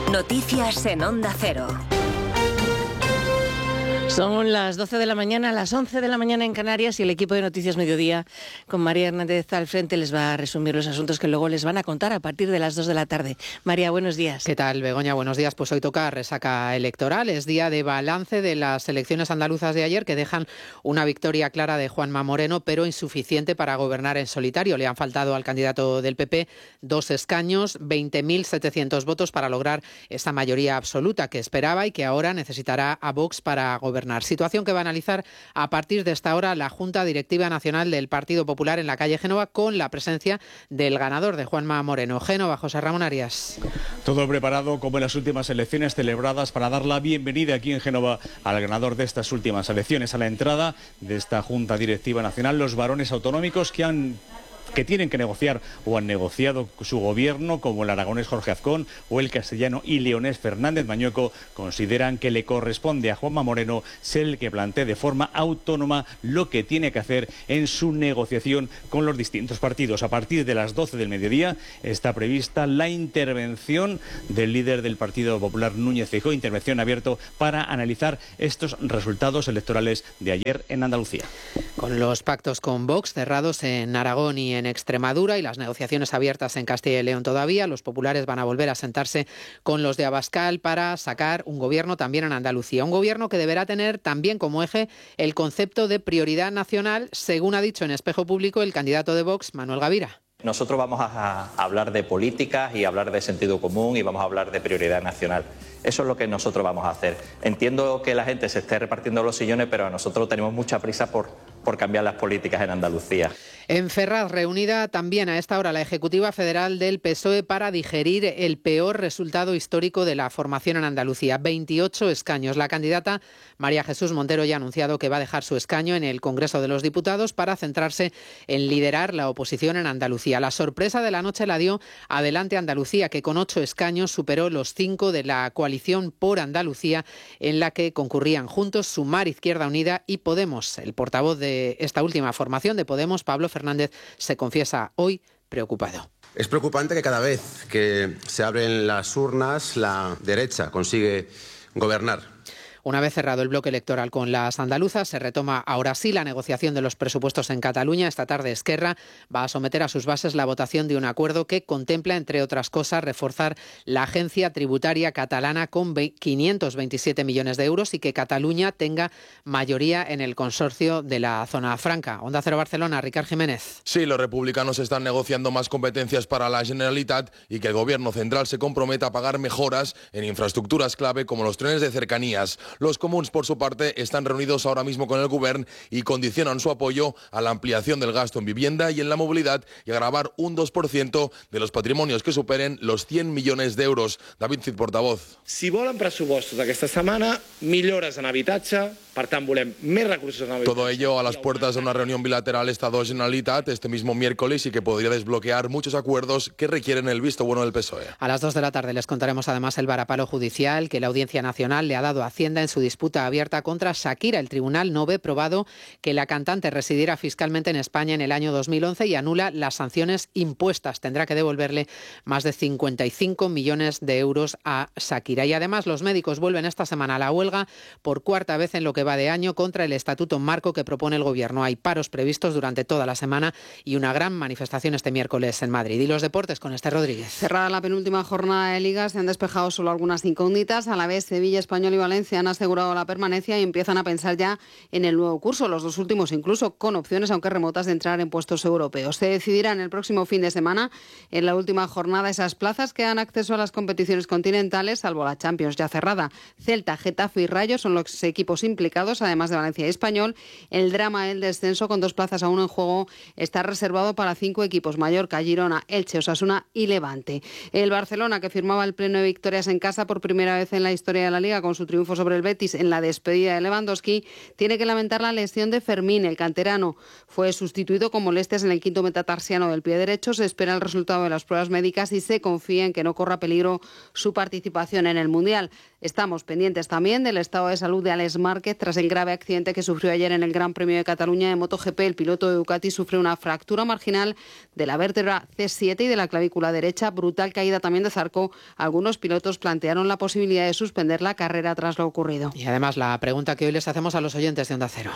Noticias en Onda Cero. Son las 12 de la mañana, las 11 de la mañana en Canarias, y el equipo de Noticias Mediodía, con María Hernández al frente, les va a resumir los asuntos que luego les van a contar a partir de las 2 de la tarde. María, buenos días. ¿Qué tal, Begoña? Buenos días. Pues hoy toca resaca electoral. Es día de balance de las elecciones andaluzas de ayer, que dejan una victoria clara de Juanma Moreno, pero insuficiente para gobernar en solitario. Le han faltado al candidato del PP 2 escaños, 20.700 votos para lograr esa mayoría absoluta que esperaba y que ahora necesitará a Vox para gobernar. Situación que va a analizar a partir de esta hora la Junta Directiva Nacional del Partido Popular en la calle Génova, con la presencia del ganador, de Juanma Moreno. Génova, José Ramón Arias. Todo preparado como en las últimas elecciones celebradas para dar la bienvenida aquí en Génova al ganador de estas últimas elecciones. A la entrada de esta Junta Directiva Nacional, los varones autonómicos que tienen que negociar o han negociado su gobierno, como el aragonés Jorge Azcón o el castellano y leonés Fernández Mañueco, consideran que le corresponde a Juanma Moreno ser el que plantee de forma autónoma lo que tiene que hacer en su negociación con los distintos partidos. A partir de las 12 del mediodía está prevista la intervención del líder del Partido Popular, Núñez Feijóo, intervención abierta para analizar estos resultados electorales de ayer en Andalucía. Con los pactos con Vox cerrados en Aragón y en Extremadura y las negociaciones abiertas en Castilla y León todavía, los populares van a volver a sentarse con los de Abascal para sacar un gobierno también en Andalucía. Un gobierno que deberá tener también como eje el concepto de prioridad nacional, según ha dicho en Espejo Público el candidato de Vox, Manuel Gavira. Nosotros vamos a hablar de políticas y hablar de sentido común y vamos a hablar de prioridad nacional. Eso es lo que nosotros vamos a hacer. Entiendo que la gente se esté repartiendo los sillones, pero nosotros tenemos mucha prisa por cambiar las políticas en Andalucía. En Ferraz, reunida también a esta hora la Ejecutiva Federal del PSOE para digerir el peor resultado histórico de la formación en Andalucía, 28 escaños. La candidata María Jesús Montero ya ha anunciado que va a dejar su escaño en el Congreso de los Diputados para centrarse en liderar la oposición en Andalucía. La sorpresa de la noche la dio Adelante Andalucía, que con 8 escaños superó los 5 de la coalición por Andalucía, en la que concurrían juntos Sumar, Izquierda Unida y Podemos. El portavoz de esta última formación de Podemos, Pablo Fernández, se confiesa hoy preocupado. Es preocupante que cada vez que se abren las urnas, la derecha consigue gobernar. Una vez cerrado el bloque electoral con las andaluzas, se retoma ahora sí la negociación de los presupuestos en Cataluña. Esta tarde Esquerra va a someter a sus bases la votación de un acuerdo que contempla, entre otras cosas, reforzar la agencia tributaria catalana con 527 millones de euros y que Cataluña tenga mayoría en el consorcio de la zona franca. Onda Cero Barcelona, Ricard Jiménez. Sí, los republicanos están negociando más competencias para la Generalitat y que el gobierno central se comprometa a pagar mejoras en infraestructuras clave como los trenes de cercanías. Los comuns, por su parte, están reunidos ahora mismo con el Govern y condicionan su apoyo a la ampliación del gasto en vivienda y en la movilidad y a gravar un 2% de los patrimonios que superen los 100 millones de euros. David Cid, portavoz. Si volen pressupostos aquesta setmana, millores en habitatge, per tant volem més recursos en habitatge. Todo ello a las puertas de una reunión bilateral Estado-Generalitat este mismo miércoles y que podría desbloquear muchos acuerdos que requieren el visto bueno del PSOE. A las 2 de la tarde les contaremos además el varapalo judicial que la Audiencia Nacional le ha dado a Hacienda en su disputa abierta contra Shakira. El tribunal no ve probado que la cantante residiera fiscalmente en España en el año 2011 y anula las sanciones impuestas. Tendrá que devolverle más de 55 millones de euros a Shakira. Y además los médicos vuelven esta semana a la huelga por cuarta vez en lo que va de año contra el estatuto marco que propone el gobierno. Hay paros previstos durante toda la semana y una gran manifestación este miércoles en Madrid. Y los deportes con Esther Rodríguez. Cerrada la penúltima jornada de Liga, se han despejado solo algunas incógnitas. A la vez, Sevilla, Español y Valencia han asegurado la permanencia y empiezan a pensar ya en el nuevo curso, los dos últimos incluso con opciones, aunque remotas, de entrar en puestos europeos. Se decidirán el próximo fin de semana, en la última jornada, esas plazas que dan acceso a las competiciones continentales, salvo la Champions ya cerrada. Celta, Getafe y Rayo son los equipos implicados, además de Valencia y Español. El drama del descenso, con 2 plazas aún en juego, está reservado para 5 equipos: Mallorca, Girona, Elche, Osasuna y Levante. El Barcelona, que firmaba el pleno de victorias en casa por primera vez en la historia de la Liga con su triunfo sobre el Betis en la despedida de Lewandowski, tiene que lamentar la lesión de Fermín, el canterano. Fue sustituido con molestias en el quinto metatarsiano del pie derecho. Se espera el resultado de las pruebas médicas y se confía en que no corra peligro su participación en el Mundial. Estamos pendientes también del estado de salud de Alex Márquez tras el grave accidente que sufrió ayer en el Gran Premio de Cataluña de MotoGP. El piloto de Ducati sufre una fractura marginal de la vértebra C7 y de la clavícula derecha, brutal caída también de Zarco. Algunos pilotos plantearon la posibilidad de suspender la carrera tras lo ocurrido. Y además la pregunta que hoy les hacemos a los oyentes de Onda Cero.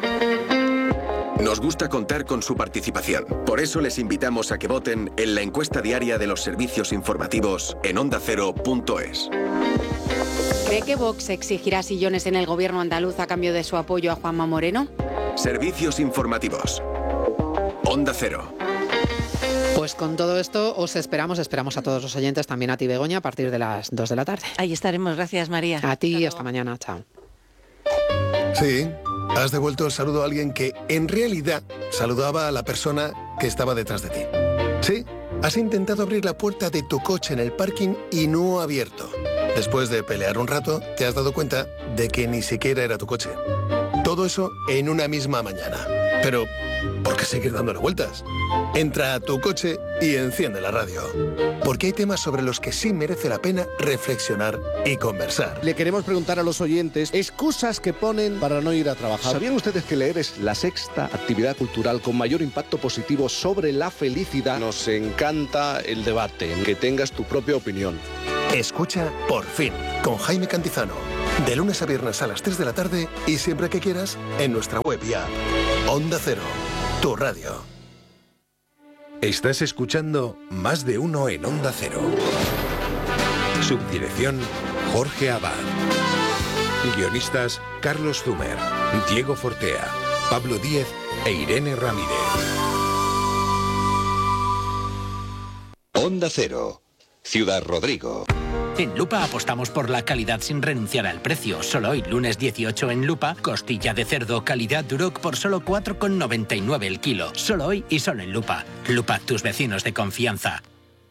Nos gusta contar con su participación. Por eso les invitamos a que voten en la encuesta diaria de los servicios informativos en ondacero.es. ¿Cree que Vox exigirá sillones en el gobierno andaluz a cambio de su apoyo a Juanma Moreno? Servicios informativos. Onda Cero. Pues con todo esto os esperamos a todos los oyentes, también a ti, Begoña, a partir de las 2 de la tarde. Ahí estaremos. Gracias, María. A ti, hasta mañana. Chao. Sí, has devuelto el saludo a alguien que en realidad saludaba a la persona que estaba detrás de ti. Sí, has intentado abrir la puerta de tu coche en el parking y no ha abierto. Después de pelear un rato, te has dado cuenta de que ni siquiera era tu coche. Todo eso en una misma mañana. Pero, ¿por qué seguir dándole vueltas? Entra a tu coche y enciende la radio. Porque hay temas sobre los que sí merece la pena reflexionar y conversar. Le queremos preguntar a los oyentes excusas que ponen para no ir a trabajar. ¿Sabían ustedes que leer es la sexta actividad cultural con mayor impacto positivo sobre la felicidad? Nos encanta el debate, que tengas tu propia opinión. Escucha Por Fin, con Jaime Cantizano. De lunes a viernes a las 3 de la tarde y siempre que quieras en nuestra web y app. Onda Cero, tu radio. Estás escuchando Más de Uno en Onda Cero. Subdirección Jorge Abad. Guionistas Carlos Zumer, Diego Fortea, Pablo Díez e Irene Ramírez. Onda Cero, Ciudad Rodrigo. En Lupa apostamos por la calidad sin renunciar al precio. Solo hoy, lunes 18 en Lupa, costilla de cerdo calidad Duroc por solo 4,99 el kilo. Solo hoy y solo en Lupa. Lupa, tus vecinos de confianza.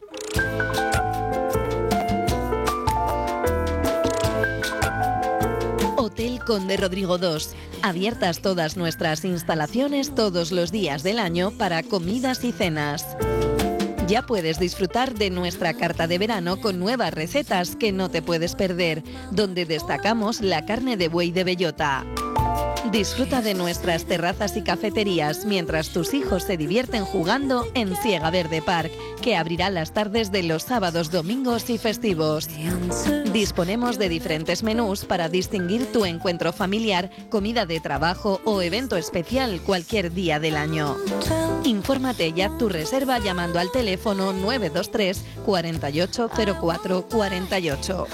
Hotel Conde Rodrigo II. Abiertas todas nuestras instalaciones todos los días del año para comidas y cenas. Ya puedes disfrutar de nuestra carta de verano con nuevas recetas que no te puedes perder, donde destacamos la carne de buey de bellota. Disfruta de nuestras terrazas y cafeterías mientras tus hijos se divierten jugando en Siega Verde Park, que abrirá las tardes de los sábados, domingos y festivos. Disponemos de diferentes menús para distinguir tu encuentro familiar, comida de trabajo o evento especial cualquier día del año. Infórmate y haz tu reserva llamando al teléfono 923 48 04 48.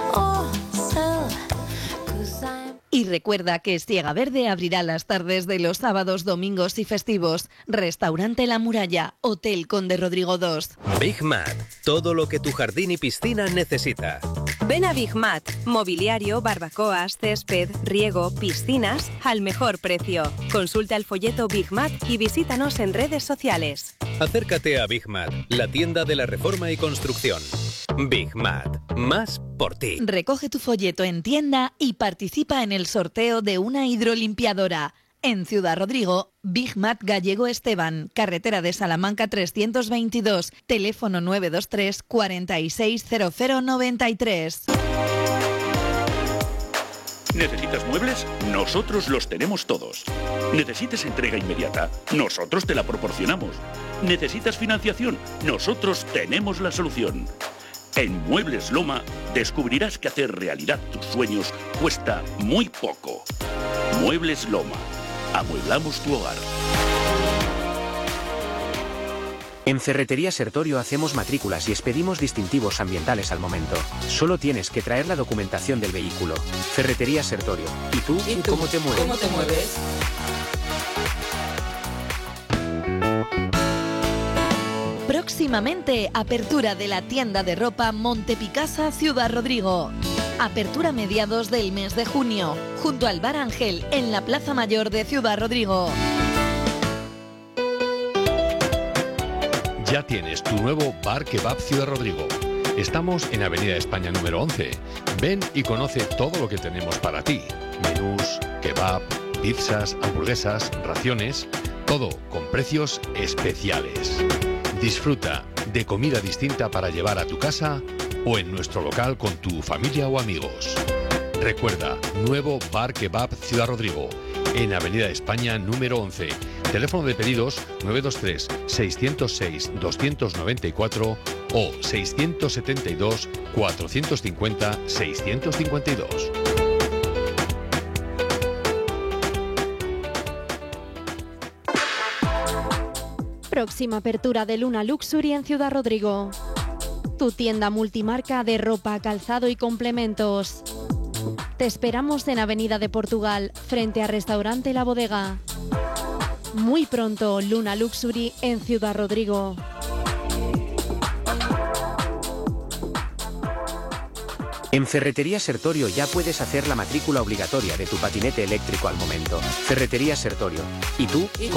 Y recuerda que Siega Verde abrirá las tardes de los sábados, domingos y festivos. Restaurante La Muralla, Hotel Conde Rodrigo II. Big Mat, todo lo que tu jardín y piscina necesita. Ven a Big Mat, mobiliario, barbacoas, césped, riego, piscinas, al mejor precio. Consulta el folleto Big Mat y visítanos en redes sociales. Acércate a Big Mat, la tienda de la reforma y construcción. Big Mat, más por ti. Recoge tu folleto en tienda y participa en el sorteo de una hidrolimpiadora. En Ciudad Rodrigo, Big Mat Gallego Esteban, carretera de Salamanca 322, teléfono 923 460093. ¿Necesitas muebles? Nosotros los tenemos todos. ¿Necesitas entrega inmediata? Nosotros te la proporcionamos. ¿Necesitas financiación? Nosotros tenemos la solución. En Muebles Loma descubrirás que hacer realidad tus sueños cuesta muy poco. Muebles Loma. Amueblamos tu hogar. En Ferretería Sertorio hacemos matrículas y expedimos distintivos ambientales al momento. Solo tienes que traer la documentación del vehículo. Ferretería Sertorio. ¿Y tú? ¿Cómo te mueves? ¿Cómo te mueves? Próximamente, apertura de la tienda de ropa Montepicasa Ciudad Rodrigo. Apertura a mediados del mes de junio, junto al Bar Ángel, en la Plaza Mayor de Ciudad Rodrigo. Ya tienes tu nuevo Bar Kebab Ciudad Rodrigo. Estamos en Avenida España número 11. Ven y conoce todo lo que tenemos para ti. Menús, kebab, pizzas, hamburguesas, raciones, todo con precios especiales. Disfruta de comida distinta para llevar a tu casa o en nuestro local con tu familia o amigos. Recuerda, nuevo Bar Kebab Ciudad Rodrigo, en Avenida España número 11. Teléfono de pedidos 923 606 294 o 672 450 652. Próxima apertura de Luna Luxury en Ciudad Rodrigo. Tu tienda multimarca de ropa, calzado y complementos. Te esperamos en Avenida de Portugal, frente a Restaurante La Bodega. Muy pronto, Luna Luxury en Ciudad Rodrigo. En Ferretería Sertorio ya puedes hacer la matrícula obligatoria de tu patinete eléctrico al momento. Ferretería Sertorio. ¿Y tú?